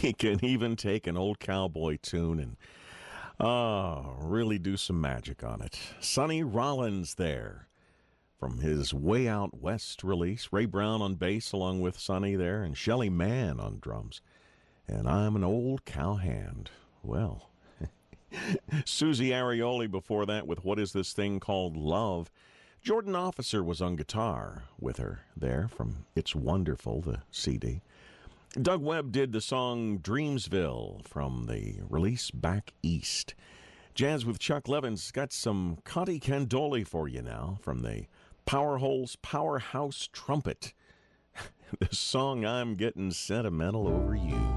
He can even take an old cowboy tune and really do some magic on it. Sonny Rollins there from his Way Out West release. Ray Brown on bass along with Sonny there, and Shelly Manne on drums. And I'm an old cowhand. Well, Susie Arioli before that with What Is This Thing Called Love. Jordan Officer was on guitar with her there from It's Wonderful, the CD. Doug Webb did the song Dreamsville from the release Back East. Jazz with Chuck Levin's got some Conti Candoli for you now from the Powerholes Powerhouse Trumpet. The song I'm Getting Sentimental Over You.